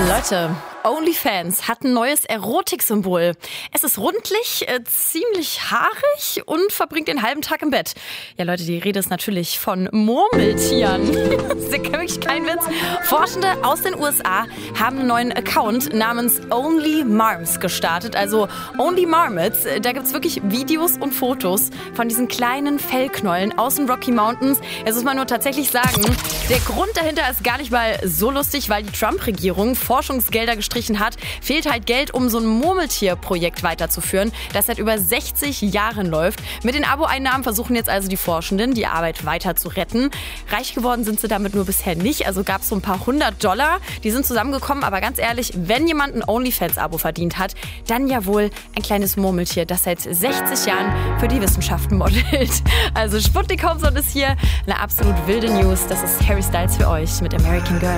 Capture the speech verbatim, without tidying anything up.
Leute, OnlyFans hat ein neues Erotiksymbol. Es ist rundlich, äh, ziemlich haarig und verbringt den halben Tag im Bett. Ja Leute, die Rede ist natürlich von Murmeltieren. Das ist ja wirklich kein Witz. Forschende aus den U S A haben einen neuen Account namens Only Marms gestartet. Also Only Marmots. Da gibt's wirklich Videos und Fotos von diesen kleinen Fellknollen aus den Rocky Mountains. Jetzt muss man nur tatsächlich sagen, der Grund dahinter ist gar nicht mal so lustig, weil die Trump-Regierung Forschungsgelder gestrichen hat, fehlt halt Geld, um so ein Murmeltier-Projekt weiterzuführen, das seit über sechzig Jahren läuft. Mit den Abo-Einnahmen versuchen jetzt also die Forschenden, die Arbeit weiter zu retten. Reich geworden sind sie damit nur bisher nicht, also gab es so ein paar hundert Dollar, die sind zusammengekommen, aber ganz ehrlich, wenn jemand ein OnlyFans-Abo verdient hat, dann ja wohl ein kleines Murmeltier, das seit sechzig Jahren für die Wissenschaften modelt. Also Sputnik Homeson ist hier, eine absolut wilde News, das ist Harry Styles für euch mit American Girl.